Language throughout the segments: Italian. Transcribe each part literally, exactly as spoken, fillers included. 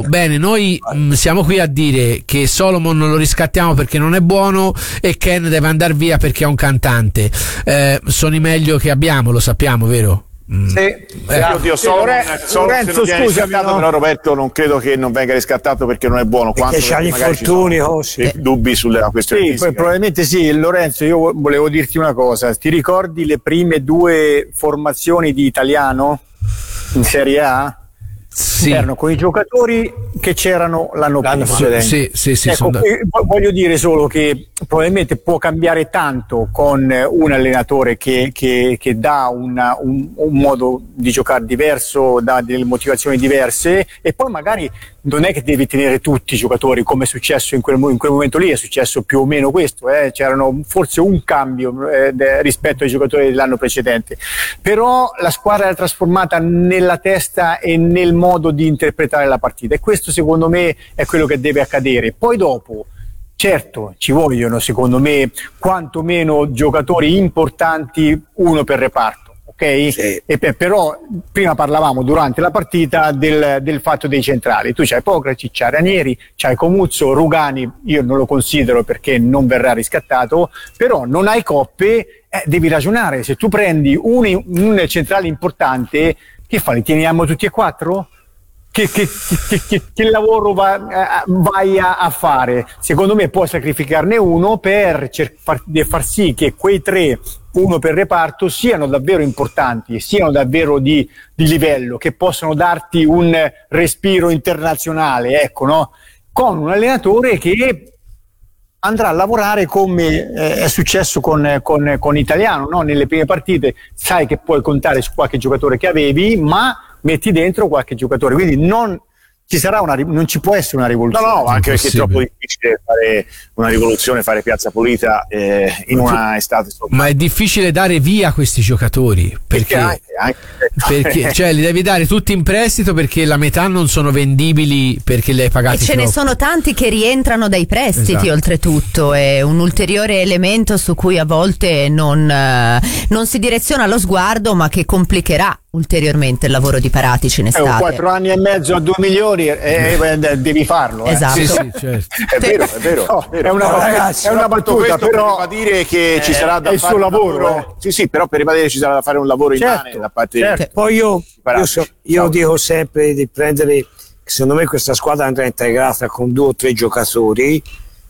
bene, noi mh, siamo qui a dire che Solomon lo riscattiamo perché non è buono e Ken deve andare via perché è un cantante. Eh, sono i meglio che abbiamo, lo sappiamo, vero? Mm. Sì, eh, oddio, Solomon, Lorenzo, scusami, no? Però Roberto non credo che non venga riscattato perché non è buono, perché c'ha gli infortuni, oh, sì. eh. dubbi sulla questione sì, fisica. Probabilmente sì. Lorenzo, io volevo dirti una cosa, ti ricordi le prime due formazioni di Italiano in Serie A? Sì. Erano con i giocatori che c'erano l'anno, l'anno precedente. Sì, sì, sì, ecco, voglio dire solo che probabilmente può cambiare tanto con un allenatore che, che, che dà una, un, un modo di giocare diverso, dà delle motivazioni diverse, e poi magari non è che devi tenere tutti i giocatori come è successo in quel, in quel momento lì, è successo più o meno questo, eh? C'erano forse un cambio eh, de, rispetto ai giocatori dell'anno precedente, però la squadra era trasformata nella testa e nel modo di interpretare la partita, e questo secondo me è quello che deve accadere. Poi dopo, certo, ci vogliono secondo me quantomeno giocatori importanti, uno per reparto. Ok? Sì. E per, però prima parlavamo durante la partita del, del fatto dei centrali. Tu c'hai Pokracic, c'hai Ranieri, c'hai Comuzzo, Rugani io non lo considero perché non verrà riscattato, però non hai coppe, eh, devi ragionare. Se tu prendi un, un centrale importante, che fai? Li teniamo tutti e quattro? Che, che, che, che, che lavoro va, eh, vai a, a fare? Secondo me puoi sacrificarne uno per cer- far, far sì che quei tre, uno per reparto, siano davvero importanti, siano davvero di, di livello, che possano darti un respiro internazionale, ecco, no? Con un allenatore che andrà a lavorare come eh, è successo con, con, con Italiano, no? Nelle prime partite sai che puoi contare su qualche giocatore che avevi, ma metti dentro qualche giocatore, quindi non ci sarà una, non ci può essere una rivoluzione. No, no, anche perché è troppo difficile fare una rivoluzione, fare piazza pulita eh, in una estate soltanto. Ma è difficile dare via questi giocatori perché, perché, anche, anche, perché cioè li devi dare tutti in prestito perché la metà non sono vendibili perché li hai pagati e ce troppo. Ne sono tanti che rientrano dai prestiti, esatto. Oltretutto è un ulteriore elemento su cui a volte non, non si direziona lo sguardo, ma che complicherà ulteriormente il lavoro di Paratici in estate. Eh, quattro anni e mezzo a due milioni e eh, devi farlo. Eh. Esatto. Sì, sì, certo. È vero, è vero. No, è, vero. È una, no, ragazzi, è una battuta, però va dire che eh, ci sarà da è il fare suo lavoro. lavoro Eh. Sì, sì, però per ribadire ci sarà da fare un lavoro certo, immane da parte certo. di Poi io, io, so, io dico sempre di prendere, secondo me questa squadra andrà integrata con due o tre giocatori.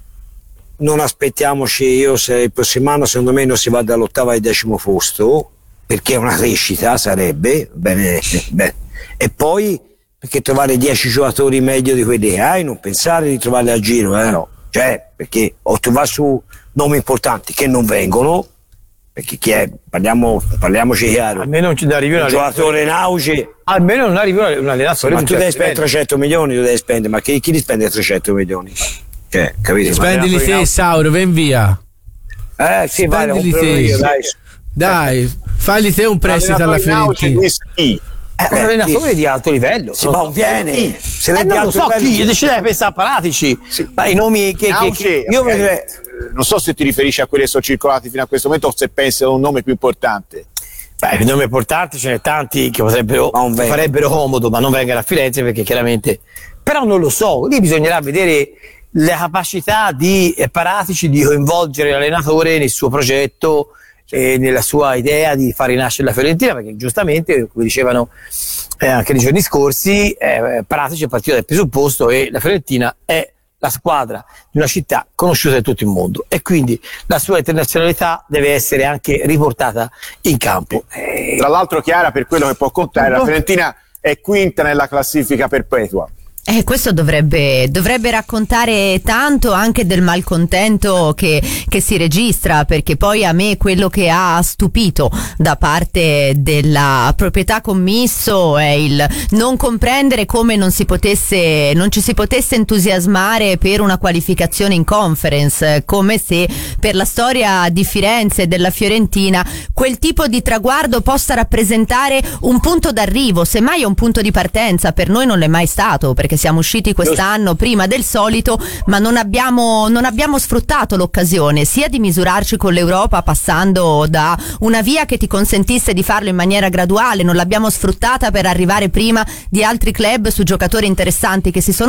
Non aspettiamoci, io se il prossimo anno secondo me non si va dall'ottavo al decimo posto, perché è una crescita, sarebbe bene, bene. E poi perché trovare dieci giocatori meglio di quelli che hai, non pensare di trovarli a giro, eh no, cioè perché o tu vai su nomi importanti che non vengono, perché chi è, parliamo, parliamoci chiaro, almeno non ci arrivi un giocatore in auge, almeno non arrivi un allenatore, ma tu devi spendere trecento milioni, tu devi spendere, ma chi, chi li spende trecento milioni? Cioè, capite? Spendili te, Sauro, ven via. Eh sì, vai, te. Io, dai. Dai, fagli te un prestito alla Fiorentina. Eh, un allenatore di alto livello. Sì, ma viene. Sì. Se eh, non lo so livello, chi, decide pensare a Paratici. Sì. Ma i nomi che, che, che io okay. vedrei, non so se ti riferisci a quelli che sono circolati fino a questo momento o se pensi a un nome più importante. Beh, i nomi importanti ce ne tanti che potrebbero che farebbero comodo, ma non vengono a Firenze perché chiaramente. Però non lo so, lì bisognerà vedere la capacità di eh, Paratici di coinvolgere l'allenatore nel suo progetto e nella sua idea di far rinascere la Fiorentina, perché giustamente, come dicevano eh, anche nei giorni scorsi, eh, Paratici è partito dal presupposto e la Fiorentina è la squadra di una città conosciuta in tutto il mondo e quindi la sua internazionalità deve essere anche riportata in campo. Eh, Tra l'altro, Chiara, per quello che può contare, la Fiorentina è quinta nella classifica perpetua. Eh, questo dovrebbe, dovrebbe raccontare tanto anche del malcontento che, che si registra, perché poi a me quello che ha stupito da parte della proprietà commisso è il non comprendere come non si potesse, non ci si potesse entusiasmare per una qualificazione in Conference, come se per la storia di Firenze e della Fiorentina quel tipo di traguardo possa rappresentare un punto d'arrivo, semmai è un punto di partenza. Per noi non l'è mai stato, perché siamo usciti quest'anno prima del solito, ma non abbiamo, non abbiamo sfruttato l'occasione sia di misurarci con l'Europa passando da una via che ti consentisse di farlo in maniera graduale, non l'abbiamo sfruttata per arrivare prima di altri club su giocatori interessanti che si sono